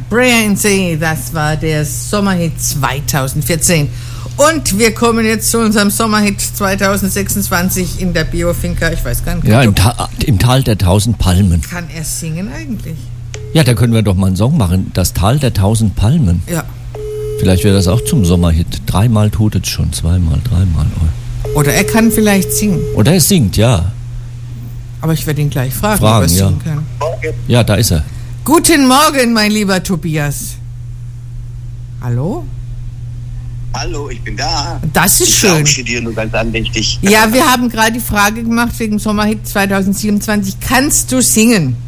Prayer in See, das war der Sommerhit 2014. Und wir kommen jetzt zu unserem Sommerhit 2026 in der Biofinca. Ich weiß gar nicht. Ja, im Tal der 1000 Palmen. Kann er singen eigentlich? Ja, da können wir doch mal einen Song machen. Das Tal der 1000 Palmen. Ja. Vielleicht wäre das auch zum Sommerhit. 3-mal tut es schon, 2-mal, 3-mal. Oder er kann vielleicht singen. Oder er singt, ja. Aber ich werde ihn gleich fragen, ob er singen kann. Ja, da ist er. Guten Morgen, mein lieber Tobias. Hallo? Hallo, ich bin da. Das ist schön. Ich lausche dir nur ganz andächtig. Ja, wir haben gerade die Frage gemacht wegen Sommerhit 2027. Kannst du singen?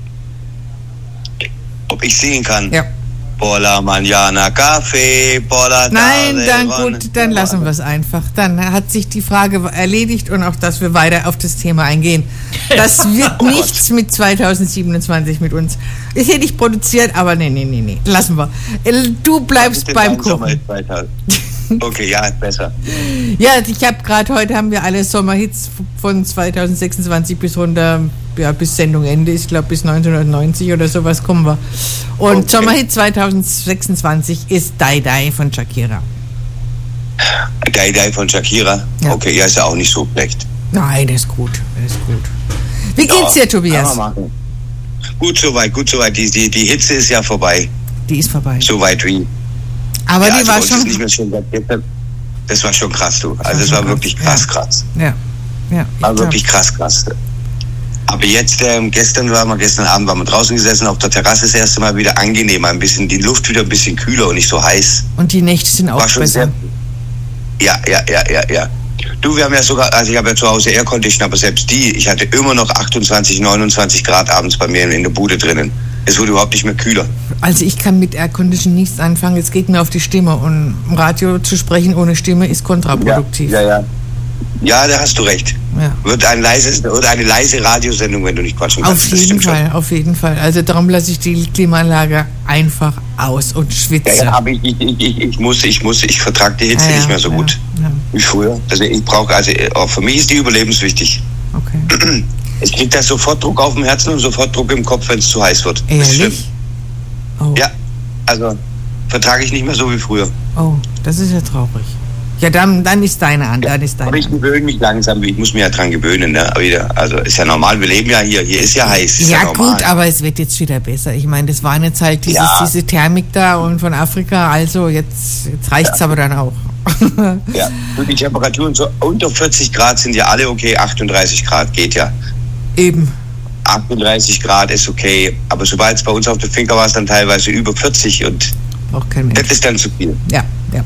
Ob ich singen kann? Ja. Por la mañana café, por la tarde. Nein, dann gut, dann lassen wir es einfach. Dann hat sich die Frage erledigt und auch, dass wir weiter auf das Thema eingehen. Das wird nichts mit 2027 mit uns. Ist hier nicht produziert, aber nee. Lassen wir. Du bleibst beim Gucken. Okay, ja, besser. Ja, ich habe gerade, heute haben wir alle Sommerhits von 2026 bis runter, ja, bis Sendungende ist, ich glaube bis 1990 oder sowas kommen wir. Und okay. Sommerhit 2026 ist Die Die von Shakira. Die Die von Shakira? Ja. Okay, ja, ist ja auch nicht so schlecht. Nein, das ist gut, Wie geht's dir, Tobias? Gut soweit. Die Hitze ist ja vorbei. Die ist vorbei. Soweit wie. Aber ja, die war schon. Das war schon krass, du. Also es war wirklich krass. Ja. War wirklich krass. Aber jetzt, gestern Abend waren wir draußen gesessen, auf der Terrasse das erste Mal wieder angenehmer, die Luft wieder ein bisschen kühler und nicht so heiß. Und die Nächte sind auch besser. Ja. Du, wir haben ja sogar, also ich habe ja zu Hause Aircondition, aber selbst ich hatte immer noch 28, 29 Grad abends bei mir in der Bude drinnen. Es wurde überhaupt nicht mehr kühler. Also ich kann mit Aircondition nichts anfangen, es geht mir auf die Stimme und im Radio zu sprechen ohne Stimme ist kontraproduktiv. Ja, da hast du recht. Ja. Wird eine leise Radiosendung, wenn du nicht quatschen kannst. Auf jeden Fall. Also darum lasse ich die Klimaanlage einfach aus und schwitze. Ja, aber ich vertrage die Hitze nicht mehr so gut wie früher. Also auch für mich ist die überlebenswichtig. Okay. Ich kriege da sofort Druck auf dem Herzen und sofort Druck im Kopf, wenn es zu heiß wird. Ehrlich? Oh. Ja, also vertrage ich nicht mehr so wie früher. Oh, das ist ja traurig. Ja, dann ist deine an. Aber ich gewöhne mich langsam, ich muss mich ja dran gewöhnen. Ne? Also ist ja normal, wir leben ja hier ist ja heiß. Ist ja gut, aber es wird jetzt wieder besser. Ich meine, das war jetzt halt diese Thermik da und von Afrika, also jetzt reicht es aber dann auch. Ja, die Temperaturen so unter 40 Grad sind ja alle okay, 38 Grad geht ja. Eben. 38 Grad ist okay, aber sobald es bei uns auf der Finca war, es dann teilweise über 40 und das ist dann zu viel. Ja.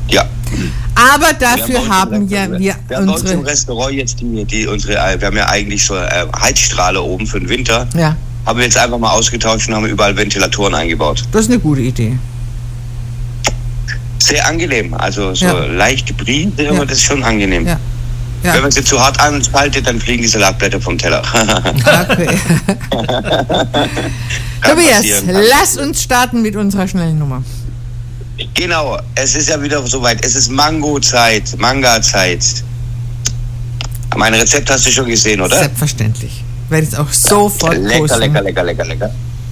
Aber dafür haben wir unsere... im Restaurant jetzt wir haben ja eigentlich so Heizstrahler oben für den Winter. Ja. Haben wir jetzt einfach mal ausgetauscht und haben überall Ventilatoren eingebaut. Das ist eine gute Idee. Sehr angenehm, also so leichte Brise, aber das ist schon angenehm. Ja. Wenn man sie zu hart anspaltet, dann fliegen die Salatblätter vom Teller. Okay. Tobias, lass uns starten mit unserer schnellen Nummer. Genau, es ist ja wieder soweit. Es ist Manga-Zeit. Mein Rezept hast du schon gesehen, oder? Selbstverständlich. Ich werde es auch sofort posten. Lecker.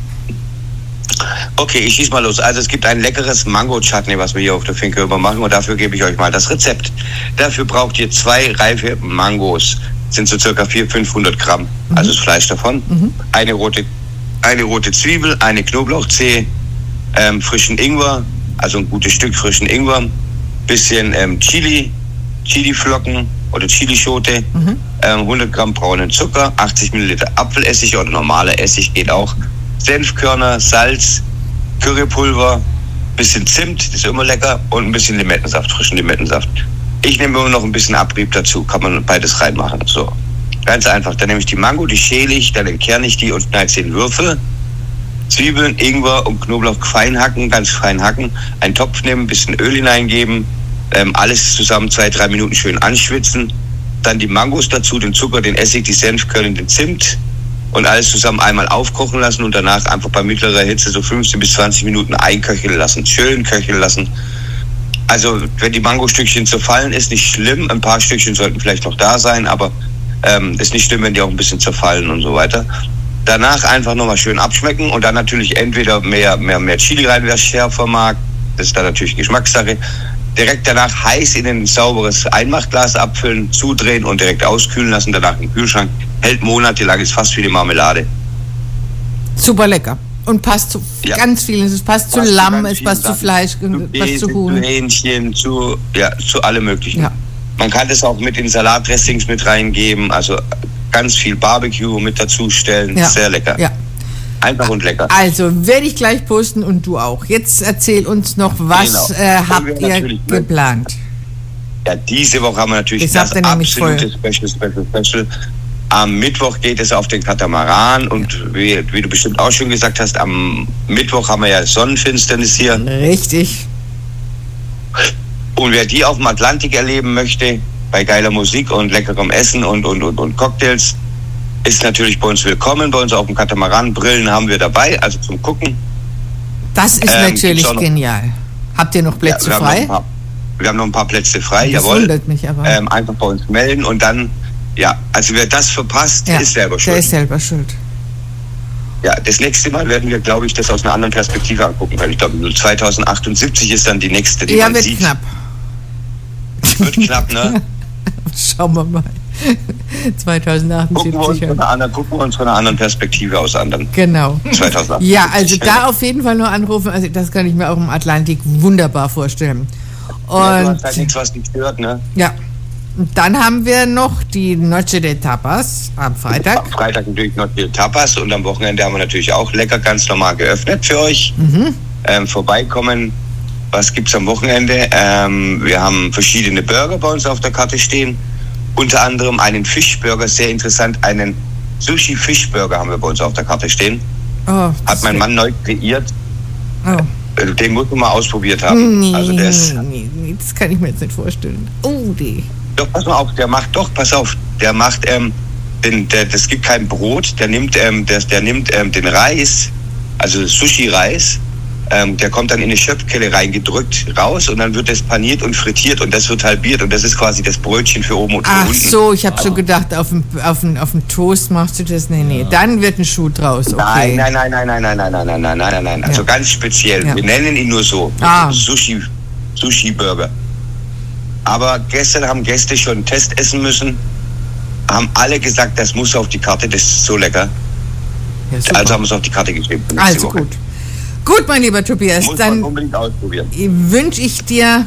Okay, ich schieß mal los. Also es gibt ein leckeres Mango-Chutney, was wir hier auf der Finca über machen und dafür gebe ich euch mal das Rezept. Dafür braucht ihr 2 reife Mangos. Das sind so circa 400-500 Gramm, also das Fleisch davon. Eine rote Zwiebel, eine Knoblauchzehe, frischen Ingwer, also ein gutes Stück frischen Ingwer, bisschen Chili-Flocken oder Chilischote, 100 Gramm braunen Zucker, 80 Milliliter Apfelessig oder normaler Essig geht auch, Senfkörner, Salz, Currypulver, bisschen Zimt, das ist immer lecker, und ein bisschen Limettensaft, frischen Limettensaft. Ich nehme immer noch ein bisschen Abrieb dazu, kann man beides reinmachen. So, ganz einfach. Dann nehme ich die Mango, die schäle ich, dann entkerne ich die und schneide sie in Würfel. Zwiebeln, Ingwer und Knoblauch ganz fein hacken. Einen Topf nehmen, ein bisschen Öl hineingeben, alles zusammen 2-3 Minuten schön anschwitzen. Dann die Mangos dazu, den Zucker, den Essig, die Senfkörner, den Zimt und alles zusammen einmal aufkochen lassen und danach einfach bei mittlerer Hitze so 15 bis 20 Minuten einköcheln lassen, schön köcheln lassen. Also wenn die Mangostückchen zerfallen, ist nicht schlimm. Ein paar Stückchen sollten vielleicht noch da sein, aber ist nicht schlimm, wenn die auch ein bisschen zerfallen und so weiter. Danach einfach nochmal schön abschmecken und dann natürlich entweder mehr Chili rein, wer es schärfer mag. Das ist dann natürlich Geschmackssache. Direkt danach heiß in ein sauberes Einmachglas abfüllen, zudrehen und direkt auskühlen lassen. Danach im Kühlschrank. Hält monatelang, ist fast wie eine Marmelade. Super lecker. Und passt zu ganz vielen. Es passt zu Lamm, es passt zu Fleisch, passt zu Huhn. Zu Hähnchen, zu allem Möglichen. Ja. Man kann das auch mit in Salatdressings mit reingeben. Also ganz viel Barbecue mit dazustellen. Ja. Sehr lecker. Ja. Einfach und lecker. Also werde ich gleich posten und du auch. Jetzt erzähl uns noch, was habt ihr geplant? Ja, diese Woche haben wir natürlich das absolute Special. Am Mittwoch geht es auf den Katamaran und wie du bestimmt auch schon gesagt hast, am Mittwoch haben wir ja Sonnenfinsternis hier. Richtig. Und wer die auf dem Atlantik erleben möchte, bei geiler Musik und leckerem Essen und Cocktails, ist natürlich bei uns willkommen. Bei uns auf dem Katamaran Brillen haben wir dabei, also zum Gucken. Das ist natürlich genial. Habt ihr noch Plätze frei? Wir haben noch ein paar Plätze frei, das jawohl. Wundert mich aber. Einfach bei uns melden und dann, also wer das verpasst, ist selber schuld. Der ist selber schuld. Ja, das nächste Mal werden wir, glaube ich, das aus einer anderen Perspektive angucken, weil ich glaube, 2078 ist dann die nächste, die man sieht. Knapp. Wird knapp, ne? Schauen wir mal. 2078. Gucken wir uns von einer anderen Perspektive aus an. Genau. 2078. Ja, also da auf jeden Fall nur anrufen. Also das kann ich mir auch im Atlantik wunderbar vorstellen. Und du hast halt nichts, was dich stört, ne? Ja. Und dann haben wir noch die Noche de Tapas am Freitag. Am Freitag natürlich Noche de Tapas und am Wochenende haben wir natürlich auch lecker ganz normal geöffnet für euch. Vorbeikommen. Was gibt's am Wochenende? Wir haben verschiedene Burger bei uns auf der Karte stehen. Unter anderem einen Fischburger, sehr interessant, einen Sushi-Fischburger haben wir bei uns auf der Karte stehen. Hat mein Mann neu kreiert. Den muss man mal ausprobiert haben. Nee, also das kann ich mir jetzt nicht vorstellen. Doch, pass mal auf, der macht, das gibt kein Brot, der nimmt den Reis, also Sushi-Reis, der kommt dann in eine Schöpfkelle reingedrückt raus und dann wird das paniert und frittiert und das wird halbiert und das ist quasi das Brötchen für oben und für unten. Ach so, ich habe schon gedacht, auf dem Toast machst du das. Nee, dann wird ein Schuh draus. Okay. Nein. Also ganz speziell. Wir nennen ihn nur so. Sushi-Burger. Aber gestern haben Gäste schon einen Test essen müssen, haben alle gesagt, das muss auf die Karte, das ist so lecker. Ja, also haben wir es auf die Karte geschrieben. Also Woche. Gut, mein lieber Tobias, muss dann man unbedingt ausprobieren. Wünsche ich dir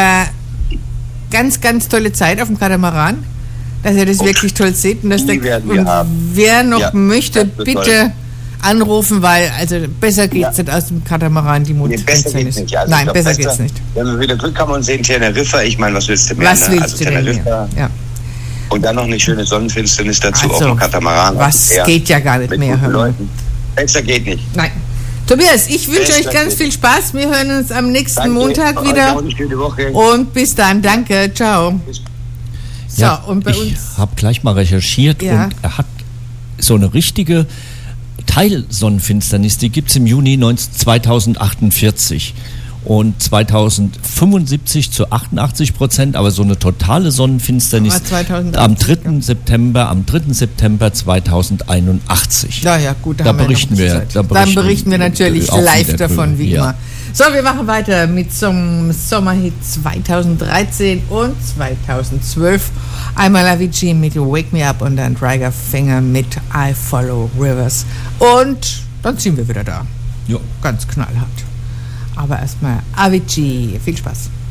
ganz, ganz tolle Zeit auf dem Katamaran, dass ihr das wirklich toll seht und wer noch möchte, bitte anrufen, weil also besser geht's nicht aus dem Katamaran, die besser geht's nicht. Also nein, besser geht's nicht. Wenn wir wieder Glück haben und sehen Teneriffa, ich meine, was willst du mehr? Was willst du denn mehr? Ja. Und dann noch eine schöne Sonnenfinsternis dazu auf dem Katamaran. Was geht ja gar nicht mehr. Besser geht nicht. Nein. Tobias, ich wünsche euch ganz viel Spaß. Wir hören uns am nächsten Montag wieder. Eine schöne Woche. Und bis dann. Danke. Ciao. So, und bei uns. Ich habe gleich mal recherchiert und er hat so eine richtige Teilsonnenfinsternis, die gibt es im Juni 2048 und 2075 zu 88%, aber so eine totale Sonnenfinsternis am 3. September 2081. Ja, gut, da berichten wir. Dann berichten wir natürlich live davon, wie immer. So, wir machen weiter mit zum Sommerhit 2013 und 2012. Einmal Avicii mit Wake Me Up und dann Dreiger Finger mit I Follow Rivers. Und dann sind wir wieder da. Ja. Ganz knallhart. Aber erstmal Avicii. Viel Spaß.